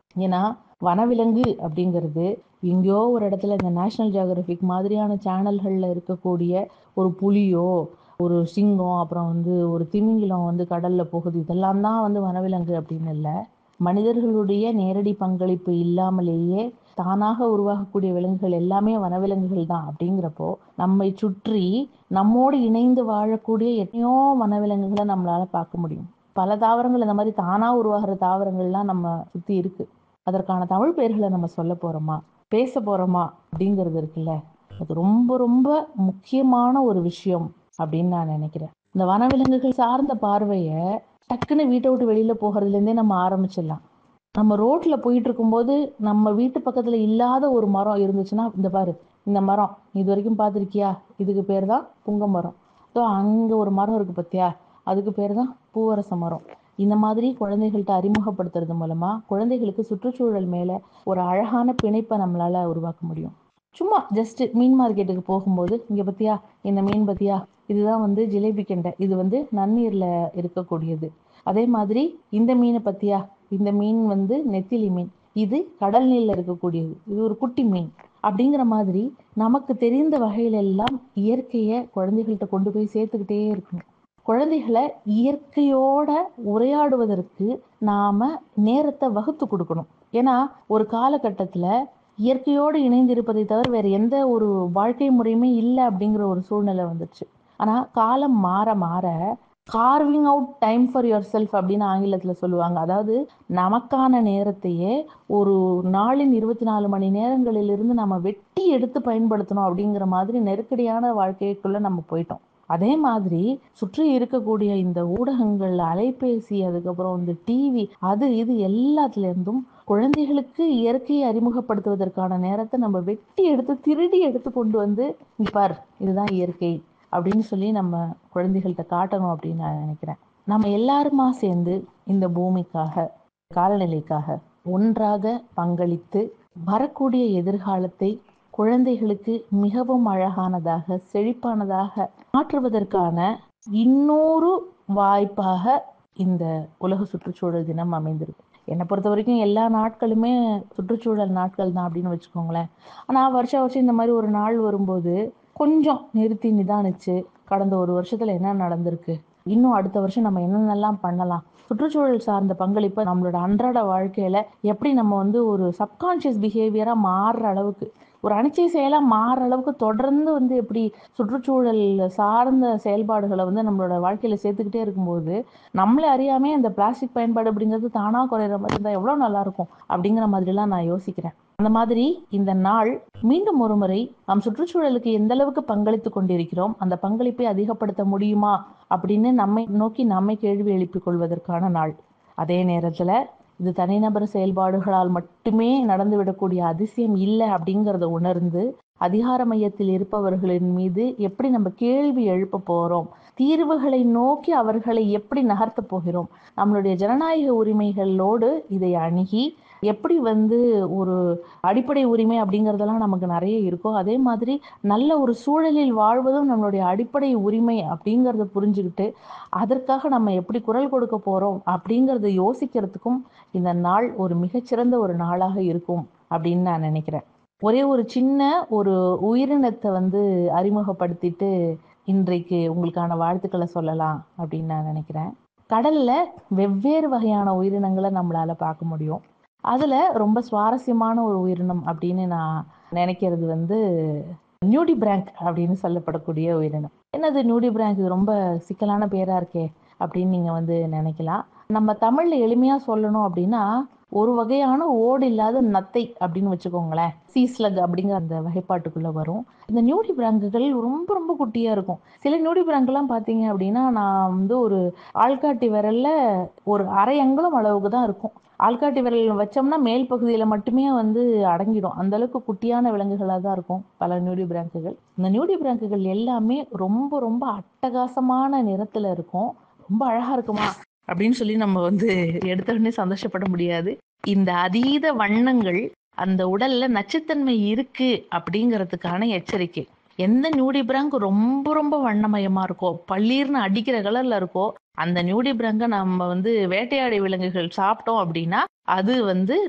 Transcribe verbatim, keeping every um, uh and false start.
ஏன்னா வனவிலங்கு அப்படிங்கிறது எங்கேயோ ஒரு இடத்துல இந்த நேஷனல் ஜியோகிராஃபிக் மாதிரியான சேனல்கள்ல இருக்கக்கூடிய ஒரு புலியோ, ஒரு சிங்கம், அப்புறம் வந்து ஒரு திமிங்கிலம் வந்து கடல்ல போகுது, இதெல்லாம் தான் வந்து வனவிலங்கு அப்படின்னு இல்லை. மனிதர்களுடைய நேரடி பங்களிப்பு இல்லாமலேயே தானாக உருவாகக்கூடிய விலங்குகள் எல்லாமே வனவிலங்குகள் தான். அப்படிங்கிறப்போ நம்மை சுற்றி நம்மோடு இணைந்து வாழக்கூடிய எத்தனையோ வனவிலங்குகளை நம்மளால பார்க்க முடியும். பல தாவரங்கள் இந்த மாதிரி தானா உருவாகிற தாவரங்கள்லாம் நம்ம சுத்தி இருக்கு. அதற்கான தமிழ் பெயர்களை நம்ம சொல்ல போறோமா, பேச போறோமா அப்படிங்கிறது இருக்குல்ல, அது ரொம்ப ரொம்ப முக்கியமான ஒரு விஷயம் அப்படின்னு நான் நினைக்கிறேன். இந்த வனவிலங்குகள் சார்ந்த பார்வைய டக்குன்னு வீட்டை விட்டு வெளியில போகிறதுல இருந்தே நம்ம ஆரம்பிச்சிடலாம். நம்ம ரோட்ல போயிட்டு இருக்கும்போது நம்ம வீட்டு பக்கத்துல இல்லாத ஒரு மரம் இருந்துச்சுன்னா, இந்த பாரு இந்த மரம் இது வரைக்கும் பார்த்திருக்கியா, இதுக்கு பேர் தான் புங்க மரம். ஸோ அங்க ஒரு மரம் இருக்கு பத்தியா, அதுக்கு பேர் தான் பூவரச மரம். இந்த மாதிரி குழந்தைகள்கிட்ட அறிமுகப்படுத்துறது மூலமா குழந்தைகளுக்கு சுற்றுச்சூழல் மேல ஒரு அழகான பிணைப்பை நம்மளால உருவாக்க முடியும். சும்மா ஜஸ்ட் மீன் மார்க்கெட்டுக்கு போகும்போது, இங்க பத்தியா இந்த மீன் பத்தியா, இதுதான் வந்து ஜிலேபி கெண்டை, இது வந்து நன்னீர்ல இருக்கக்கூடியது. அதே மாதிரி இந்த மீனை பத்தியா, இந்த மீன் வந்து நெத்திலி மீன், இது கடல் நீர்ல இருக்கக்கூடியது, இது ஒரு குட்டி மீன். அப்படிங்கிற மாதிரி நமக்கு தெரிந்த வகையில எல்லாம் இயற்கைய குழந்தைகள்கிட்ட கொண்டு போய் சேர்த்துக்கிட்டே இருக்கணும். குழந்தைகளை இயற்கையோட உரையாடுவதற்கு நாம நேரத்தை வகுத்து கொடுக்கணும். ஏன்னா ஒரு காலகட்டத்துல இயற்கையோடு இணைந்து இருப்பதை தவிர வேற எந்த ஒரு வாழ்க்கை முறையுமே இல்லை அப்படிங்கிற ஒரு சூழ்நிலை வந்துச்சு. ஆனா காலம் மாற மாற carving out time for your self அப்படின்னு ஆங்கிலத்துல சொல்லுவாங்க. அதாவது நமக்கான நேரத்தையே ஒரு நாளின் இருபத்தி நாலு மணி நேரங்களிலிருந்து நம்ம வெட்டி எடுத்து பயன்படுத்தணும் அப்படிங்கிற மாதிரி நெருக்கடியான வாழ்க்கைக்குள்ள நம்ம போயிட்டோம். அதே மாதிரி சுற்றி இருக்கக்கூடிய இந்த ஊடகங்கள், அலைபேசி, அதுக்கப்புறம் இந்த டிவி, அது இது எல்லாத்துல இருந்தும் குழந்தைகளுக்கு இயற்கையை அறிமுகப்படுத்துவதற்கான நேரத்தை நம்ம வெட்டி எடுத்து திருடி எடுத்து கொண்டு வந்து, இங்க பார் இதுதான் இயற்கை அப்படின்னு சொல்லி நம்ம குழந்தைகள்கிட்ட காட்டணும் அப்படின்னு நான் நினைக்கிறேன். நம்ம எல்லாருமா சேர்ந்து இந்த பூமிக்காக, காலநிலைக்காக ஒன்றாக பங்களித்து வரக்கூடிய எதிர்காலத்தை குழந்தைகளுக்கு மிகவும் அழகானதாக, செழிப்பானதாக மாற்றுவதற்கான இன்னொரு வாய்ப்பாக இந்த உலக சுற்றுச்சூழல் தினம் அமைந்திருக்கு. என்னை பொறுத்த வரைக்கும் எல்லா நாட்களுமே சுற்றுச்சூழல் நாட்கள் தான் அப்படின்னு வச்சுக்கோங்களேன். ஆனா வருஷம் வருஷம் இந்த மாதிரி ஒரு நாள் வரும்போது கொஞ்சம் நிறுத்தி நிதானிச்சு, கடந்த ஒரு வருஷத்துல என்ன நடந்திருக்கு, இன்னும் அடுத்த வருஷம் நம்ம என்னென்னலாம் பண்ணலாம், சுற்றுச்சூழல் சார்ந்த பங்களிப்பை நம்மளோட அன்றாட வாழ்க்கையில எப்படி நம்ம வந்து ஒரு சப்கான்ஷியஸ் பிஹேவியரா மாறுற அளவுக்கு, ஒரு அனிச்சை செயலா மாறுற அளவுக்கு தொடர்ந்து வந்து எப்படி சுற்றுச்சூழல் சார்ந்த செயல்பாடுகளை வந்து நம்மளோட வாழ்க்கையில சேர்த்துக்கிட்டே இருக்கும்போது, நம்மளே அறியாமே அந்த பிளாஸ்டிக் பயன்பாடு அப்படிங்கிறது தானா குறையிற மாதிரி இருந்தா எவ்வளவு நல்லா இருக்கும் அப்படிங்கிற மாதிரிலாம் நான் யோசிக்கிறேன். அந்த மாதிரி இந்த நாள் மீண்டும் ஒரு முறை நாம் சுற்றுச்சூழலுக்கு எந்த அளவுக்கு பங்களித்து கொண்டிருக்கிறோம், அந்த பங்களிப்பை அதிகப்படுத்த முடியுமா அப்படின்னு நம்மை நோக்கி நம்மை கேள்வி எழுப்பிக் கொள்வதற்கான நாள். அதே நேரத்துல இது தனிநபர் செயல்பாடுகளால் மட்டுமே நடந்துவிடக்கூடிய அதிசயம் இல்லை அப்படிங்கிறத உணர்ந்து, அதிகார மையத்தில் இருப்பவர்களின் மீது எப்படி நம்ம கேள்வி எழுப்ப போறோம், தீர்வுகளை நோக்கி அவர்களை எப்படி நகர்த்த போகிறோம், நம்மளுடைய ஜனநாயக உரிமைகளோடு இதை அணுகி எப்படி வந்து ஒரு அடிப்படை உரிமை அப்படிங்கிறதெல்லாம் நமக்கு நிறைய இருக்கும், அதே மாதிரி நல்ல ஒரு சூழலில் வாழ்வதும் நம்மளுடைய அடிப்படை உரிமை அப்படிங்கிறத புரிஞ்சுக்கிட்டு அதற்காக நம்ம எப்படி குரல் கொடுக்க போறோம் அப்படிங்கிறத யோசிக்கிறதுக்கும் இந்த நாள் ஒரு மிகச்சிறந்த ஒரு நாளாக இருக்கும் அப்படின்னு நான் நினைக்கிறேன். ஒரே ஒரு சின்ன ஒரு உயிரினத்தை வந்து அறிமுகப்படுத்திட்டு இன்றைக்கு உங்களுக்கான வாழ்த்துக்களை சொல்லலாம் அப்படின்னு நான் நினைக்கிறேன். கடல்ல வெவ்வேறு வகையான உயிரினங்களை நம்மளால பார்க்க முடியும். அதுல ரொம்ப சுவாரஸ்யமான ஒரு உயிரினம் அப்படின்னு நான் நினைக்கிறது வந்து நியூடி பிராங்க் அப்படின்னு சொல்லப்படக்கூடிய உயிரினம். என்னது நியூடி பிராங்க், இது ரொம்ப சிக்கலான பேரா இருக்கே அப்படின்னு நீங்க வந்து நினைக்கலாம். நம்ம தமிழ்ல எளிமையா சொல்லணும் அப்படின்னா ஒரு வகையான ஓடு இல்லாத நத்தை அப்படின்னு வச்சுக்கோங்களேன். சீஸ்லக் அப்படிங்கிற அந்த வகைப்பாட்டுக்குள்ள வரும். இந்த நியூடி பிராங்குகள் ரொம்ப ரொம்ப குட்டியா இருக்கும். சில நியூடி பிராங்க் எல்லாம் பாத்தீங்க அப்படின்னா நான் வந்து ஒரு ஆள்காட்டி விரல்ல ஒரு அரை அங்குலம் அளவுக்கு தான் இருக்கும். ஆள்காட்டி விரல் வச்சோம்னா மேல் பகுதியில மட்டுமே வந்து அடங்கிடும். அந்த அளவுக்கு குட்டியான விலங்குகளா தான் இருக்கும் பல நியூடி பிராங்குகள். இந்த நியூடி பிராங்குகள் எல்லாமே ரொம்ப ரொம்ப அட்டகாசமான நிறத்துல இருக்கும். ரொம்ப அழகா இருக்குமா அப்படின்னு சொல்லி நம்ம வந்து எடுத்த உடனே சந்தோஷப்பட முடியாது. இந்த அதீத வண்ணங்கள் அந்த உடல்ல நச்சுத்தன்மை இருக்கு அப்படிங்கிறதுக்கான எச்சரிக்கை. எந்த நியூடி பிராங்க் ரொம்ப ரொம்ப வண்ணமயமா இருக்கோ, பள்ளீர்னு அடிக்கிற கலர்ல இருக்கோ, அந்த நியூடி பிராங்க நம்ம வந்து வேட்டையாடி விலங்குகள் சாப்பிட்டோம் அப்படின்னா அது வந்து